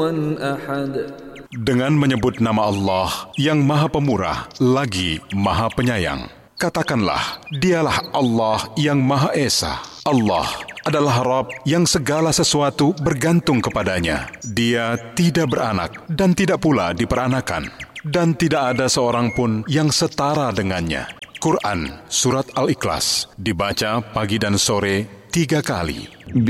أحد. Dengan menyebut nama Allah yang Maha Pemurah lagi Maha Penyayang, katakanlah, dialah Allah yang Maha Esa. Allah adalah Rabb yang segala sesuatu bergantung kepadanya. Dia tidak beranak dan tidak pula diperanakan, dan tidak ada seorang pun yang setara dengannya. Quran Surat Al-Ikhlas dibaca pagi dan sore 3 kali.